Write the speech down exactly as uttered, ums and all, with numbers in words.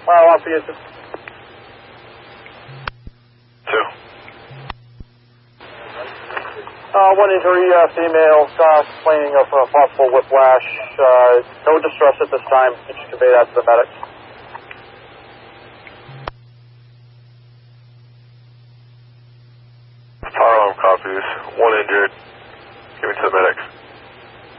Mile off for you. Two. Uh, one injury, uh, female, uh, complaining of uh, possible whiplash. Uh, no distress at this time. You should convey that to the medics. Fire alarm copies. One injured. Give me to the medics.